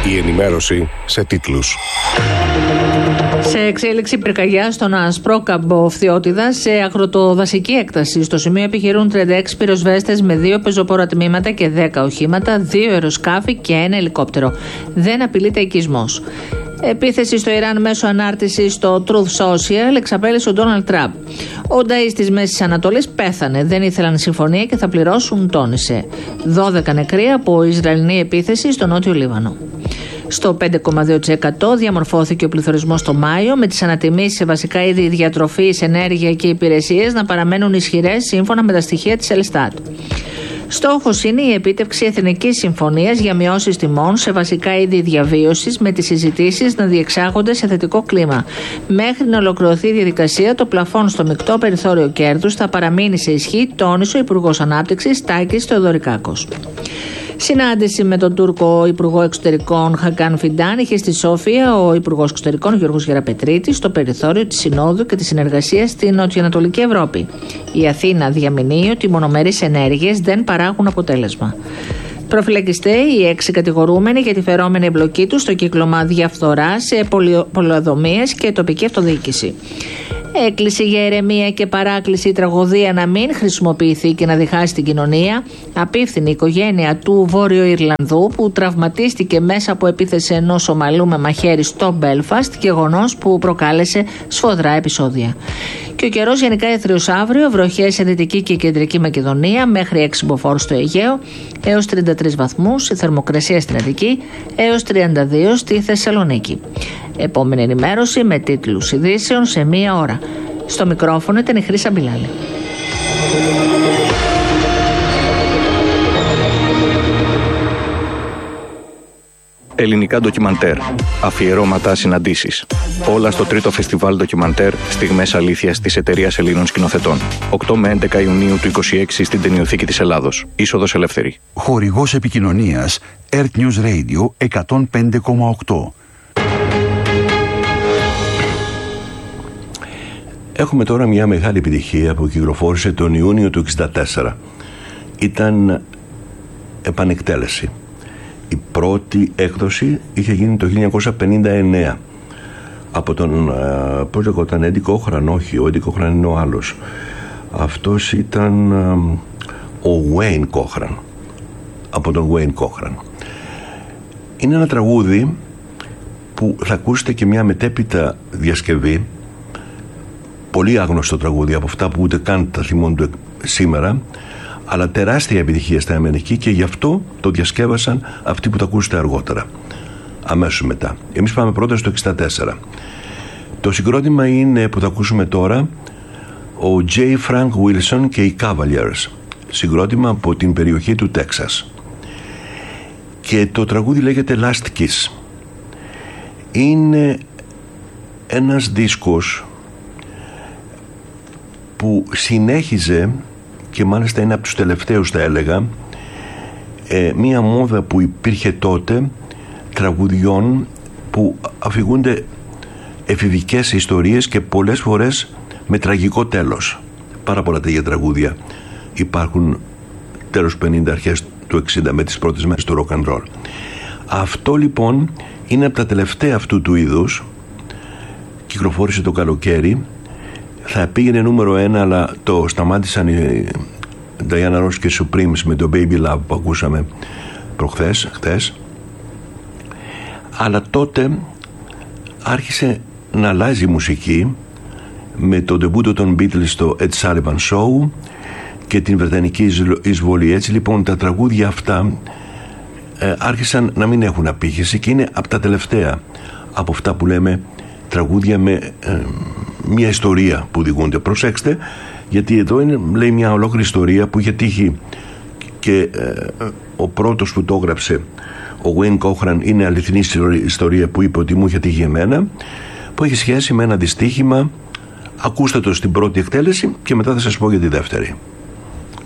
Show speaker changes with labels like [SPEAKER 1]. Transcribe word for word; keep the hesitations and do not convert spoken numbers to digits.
[SPEAKER 1] Η ενημέρωση σε τίτλους.
[SPEAKER 2] Σε εξέλιξη πυρκαγιά στον Ασπρόκαμπο Φθιώτιδα σε αγροτοδασική έκταση. Στο σημείο επιχειρούν τριάντα έξι πυροσβέστες με δύο πεζοπόρα τμήματα και δέκα οχήματα, δύο αεροσκάφη και ένα ελικόπτερο. Δεν απειλείται οικισμός. Επίθεση στο Ιράν μέσω ανάρτησης στο Truth Social εξαπέλυσε ο Ντόναλντ Τραμπ. Ο νταΐς της Μέσης Ανατολής πέθανε. Δεν ήθελαν συμφωνία και θα πληρώσουν, τόνισε. δώδεκα νεκροί από Ισραηλινή επίθεση στο νότιο Λίβανο. Στο πέντε κόμμα δύο τοις εκατό διαμορφώθηκε ο πληθωρισμός το Μάιο, με τις ανατιμήσεις σε βασικά είδη διατροφής, ενέργεια και υπηρεσίες να παραμένουν ισχυρές σύμφωνα με τα στοιχεία της Ελστάτ. Στόχος είναι η επίτευξη εθνικής συμφωνίας για μειώσεις τιμών σε βασικά είδη διαβίωσης, με τις συζητήσεις να διεξάγονται σε θετικό κλίμα. Μέχρι να ολοκληρωθεί η διαδικασία, το πλαφόν στο μεικτό περιθώριο κέρδους θα παραμείνει σε ισχύ, τόνισε ο Υπουργός Ανάπτυξης Τάκης Θεοδωρικάκος. Συνάντηση με τον Τούρκο Υπουργό Εξωτερικών Χακάν Φιντάν είχε στη Σόφια ο Υπουργός Εξωτερικών Γιώργος Γεραπετρίτης στο περιθώριο της Συνόδου και της συνεργασίας στην Νοτιοανατολική Ευρώπη. Η Αθήνα διαμηνύει ότι οι μονομερείς ενέργειες δεν παράγουν αποτέλεσμα. Προφυλακιστέ οι έξι κατηγορούμενοι για τη φερόμενη εμπλοκή τους στο κύκλωμα διαφθοράς σε πολεοδομίες και τοπική αυτοδιοίκηση. Έκκληση για ηρεμία και παράκληση η τραγωδία να μην χρησιμοποιηθεί και να διχάσει την κοινωνία. Απίφθινη η οικογένεια του Βόρειο Ιρλανδού που τραυματίστηκε μέσα από επίθεση ενός Σομαλού με μαχαίρι στο Μπέλφαστ, γεγονός που προκάλεσε σφοδρά επεισόδια. Και ο καιρός γενικά έθριος αύριο, βροχές σε Δυτική και Κεντρική Μακεδονία μέχρι έξι μποφόρ στο Αιγαίο έως τριάντα τρεις βαθμούς, η θερμοκρασία στην Αττική έως τριάντα δύο στη Θεσσαλονίκη. Επόμενη ενημέρωση με τίτλους ειδήσεων σε μία ώρα. Στο μικρόφωνο ήταν η Χρύσα Μπιλάλη.
[SPEAKER 3] Ελληνικά ντοκιμαντέρ. Αφιερώματα, συναντήσεις. Όλα στο τρίτο φεστιβάλ ντοκιμαντέρ Στιγμές Αλήθειας της Εταιρείας Ελλήνων Σκηνοθετών. οκτώ με έντεκα Ιουνίου του είκοσι έξι στην Ταινιοθήκη της Ελλάδος. Είσοδος ελεύθερη.
[SPEAKER 4] Χορηγός επικοινωνίας Earth News Radio εκατόν πέντε κόμμα οκτώ.
[SPEAKER 5] Έχουμε τώρα μια μεγάλη επιτυχία που κυκλοφόρησε τον Ιούνιο του εξήντα τέσσερα. Ήταν επανεκτέλεση. Η πρώτη έκδοση είχε γίνει το χίλια εννιακόσια πενήντα εννέα από τον, πώς λέγονταν, Έντι Κόχραν. Όχι, ο Έντι Κόχραν είναι ο άλλος. Αυτός ήταν ο Wayne Cochran, από τον Wayne Cochran. Είναι ένα τραγούδι που θα ακούσετε και μια μετέπειτα διασκευή, πολύ άγνωστο τραγούδι, από αυτά που ούτε καν τα θυμώνται σήμερα, αλλά τεράστια επιτυχία στα Αμερική, και γι' αυτό το διασκεύασαν αυτοί που το ακούσετε αργότερα, αμέσως μετά. Εμείς πάμε πρώτα στο εξήντα τέσσερα. Το συγκρότημα είναι, που θα ακούσουμε τώρα, ο J. Frank Wilson και οι Cavaliers, συγκρότημα από την περιοχή του Τέξας, και το τραγούδι λέγεται Last Kiss. Είναι ένας δίσκος που συνέχιζε, και μάλιστα είναι από τους τελευταίους θα έλεγα, ε, μία μόδα που υπήρχε τότε τραγουδιών που αφηγούνται εφηβικές ιστορίες και πολλές φορές με τραγικό τέλος. Πάρα πολλά τέτοια τραγούδια υπάρχουν τέλος πενήντα, αρχές του εξήντα, με τις πρώτες μέρες του rock and roll. Αυτό λοιπόν είναι από τα τελευταία αυτού του είδους, κυκλοφόρησε το καλοκαίρι. Θα πήγαινε νούμερο ένα, αλλά το σταμάτησαν οι Diana Ross και Supremes με το Baby Love που ακούσαμε προχθές, χθες. Αλλά τότε άρχισε να αλλάζει η μουσική με το ντεμπούτο των Beatles στο Ed Sullivan Show και την βρετανική εισβολή. Έτσι λοιπόν τα τραγούδια αυτά ε, άρχισαν να μην έχουν απήχηση, και είναι από τα τελευταία από αυτά που λέμε τραγούδια με ε, μια ιστορία που διηγούνται. Προσέξτε, γιατί εδώ είναι, λέει, μια ολόκληρη ιστορία που είχε τύχει, και ε, ο πρώτος που το έγραψε, ο Wayne Cochran, είναι αληθινή ιστορία που είπε ότι μου είχε τύχει εμένα, που έχει σχέση με ένα δυστύχημα. Ακούστε το στην πρώτη εκτέλεση και μετά θα σας πω για τη δεύτερη.